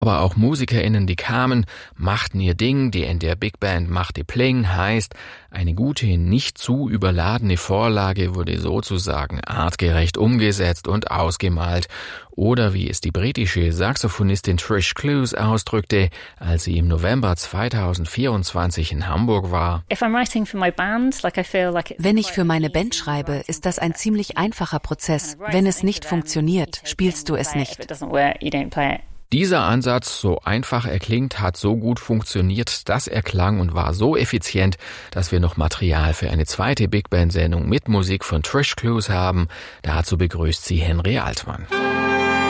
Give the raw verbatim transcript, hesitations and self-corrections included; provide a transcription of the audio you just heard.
Aber auch MusikerInnen, die kamen, machten ihr Ding, die N D R Big Band machte Pling, heißt, eine gute, nicht zu überladene Vorlage wurde sozusagen artgerecht umgesetzt und ausgemalt. Oder wie es die britische Saxophonistin Trish Clews ausdrückte, als sie im November zweitausendvierundzwanzig in Hamburg war. Wenn ich für meine Band schreibe, ist das ein ziemlich einfacher Prozess. Wenn es nicht funktioniert, spielst du es nicht. Dieser Ansatz, so einfach er klingt, hat so gut funktioniert, dass er klang und war so effizient, dass wir noch Material für eine zweite Big Band Sendung mit Musik von Trish Clews haben. Dazu begrüßt sie Henry Altmann.